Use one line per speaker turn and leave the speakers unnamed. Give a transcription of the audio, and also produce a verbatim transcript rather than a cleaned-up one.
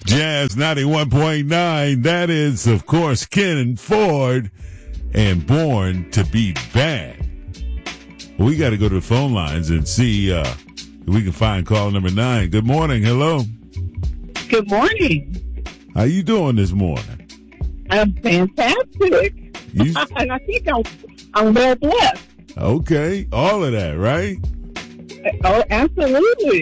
Jazz ninety-one point nine. That is, of course, Ken Ford and Born to Be Bad. We got to go to the phone lines and see uh, if we can find call number nine. Good morning. Hello.
Good morning.
How you doing this morning?
I'm fantastic.
You...
and I think I'm, I'm well blessed.
Okay. All of that, right?
Oh, absolutely.